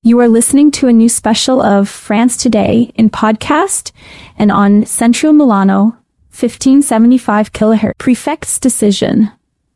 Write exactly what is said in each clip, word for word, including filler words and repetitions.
You are listening to a new special of France Today in podcast and on Central Milano, fifteen seventy-five kilohertz. Prefect's decision.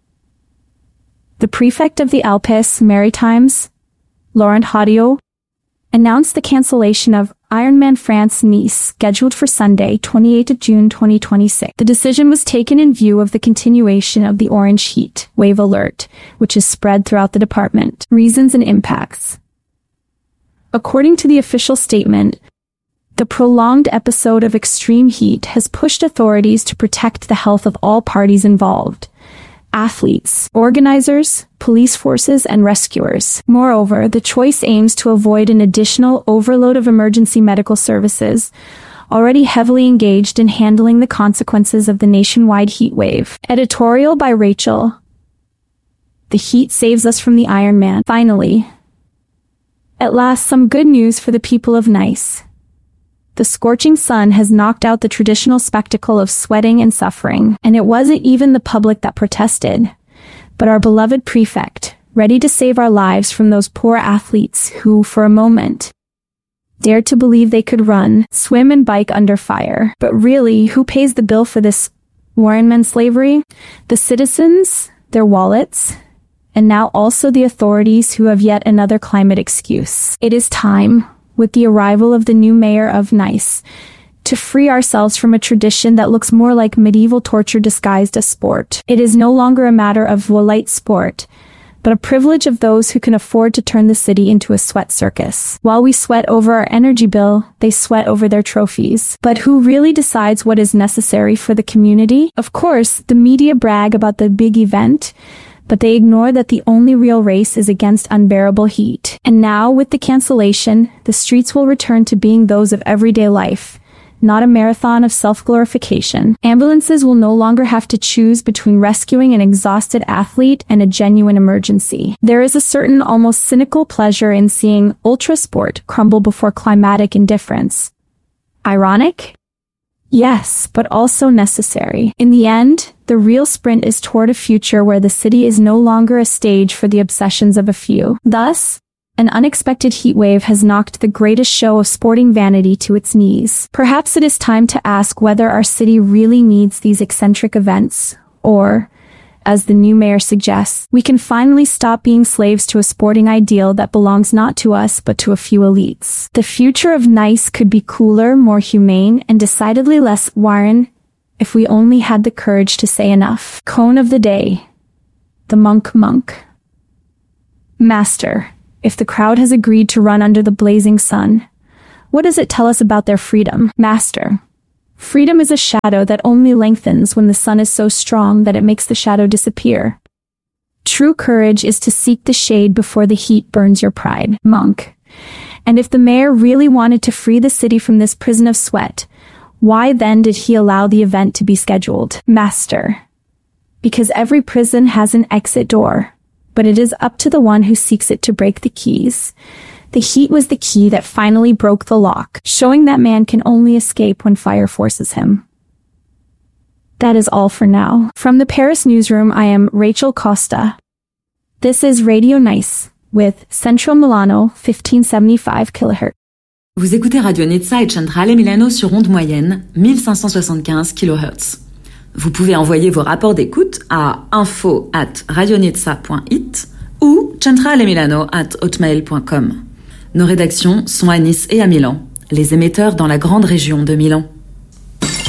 The prefect of the Alpes Maritimes, Laurent Hodiot, announced the cancellation of Ironman France Nice, scheduled for Sunday, twenty-eighth of June twenty twenty-six. The decision was taken in view of the continuation of the orange heat wave alert, which is spread throughout the department. Reasons and impacts. According to the official statement, the prolonged episode of extreme heat has pushed authorities to protect the health of all parties involved: athletes, organizers, police forces, and rescuers. Moreover, the choice aims to avoid an additional overload of emergency medical services, already heavily engaged in handling the consequences of the nationwide heat wave. Editorial by Rachel. The heat saves us from the Ironman. Finally, at last, some good news for the people of Nice. The scorching sun has knocked out the traditional spectacle of sweating and suffering, and it wasn't even the public that protested, but our beloved prefect, ready to save our lives from those poor athletes who, for a moment, dared to believe they could run, swim, and bike under fire. But really, who pays the bill for this Ironman slavery? The citizens, their wallets, and now also the authorities who have yet another climate excuse. It is time, with the arrival of the new mayor of Nice, to free ourselves from a tradition that looks more like medieval torture disguised as sport. It is no longer a matter of a light sport, but a privilege of those who can afford to turn the city into a sweat circus. While we sweat over our energy bill, they sweat over their trophies. But who really decides what is necessary for the community? Of course, the media brag about the big event, but they ignore that the only real race is against unbearable heat. And now, with the cancellation, the streets will return to being those of everyday life, not a marathon of self-glorification. Ambulances will no longer have to choose between rescuing an exhausted athlete and a genuine emergency. There is a certain almost cynical pleasure in seeing ultra-sport crumble before climatic indifference. Ironic? Yes, but also necessary. In the end, the real sprint is toward a future where the city is no longer a stage for the obsessions of a few. Thus, an unexpected heat wave has knocked the greatest show of sporting vanity to its knees. Perhaps it is time to ask whether our city really needs these eccentric events, or, as the new mayor suggests, we can finally stop being slaves to a sporting ideal that belongs not to us but to a few elites. The future of Nice could be cooler, more humane, and decidedly less Warren if we only had the courage to say enough. Cone of the day. The monk monk. Master, if the crowd has agreed to run under the blazing sun, what does it tell us about their freedom? Master, freedom is a shadow that only lengthens when the sun is so strong that it makes the shadow disappear. True courage is to seek the shade before the heat burns your pride. Monk, and if the mayor really wanted to free the city from this prison of sweat, why then did he allow the event to be scheduled? Master, because every prison has an exit door, but it is up to the one who seeks it to break the keys. The heat was the key that finally broke the lock, showing that man can only escape when fire forces him. That is all for now. From the Paris newsroom, I am Rachel Costa. This is Radio Nice with Central Milano, fifteen seventy-five kilohertz. Vous écoutez Radio Nizza et Centrale Milano sur onde moyenne, mille cinq cent soixante-quinze kilohertz. Vous pouvez envoyer vos rapports d'écoute à info at radionizza point it ou centralemilano at hotmail point com. Nos rédactions sont à Nice et à Milan, les émetteurs dans la grande région de Milan.